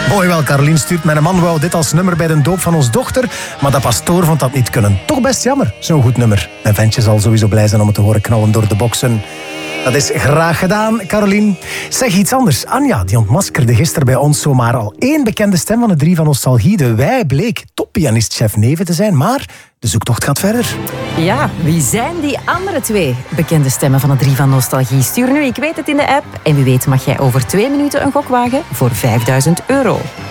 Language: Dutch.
Mooi wel, Caroline stuurt. Mijn man wou dit als nummer bij de doop van ons dochter, maar de pastoor vond dat niet kunnen. Toch best jammer, zo'n goed nummer. Mijn ventje zal sowieso blij zijn om het te horen knallen door de boksen. Dat is graag gedaan, Caroline. Zeg iets anders. Anja, die ontmaskerde gisteren bij ons zomaar al één bekende stem van de 3 van Nostalgie. De Wij bleek toppianist Chef Neven te zijn, maar de zoektocht gaat verder. Ja, wie zijn die andere 2 bekende stemmen van de 3 van Nostalgie? Stuur nu Ik Weet Het in de app. En wie weet mag jij over 2 minuten een gok wagen voor €5.000.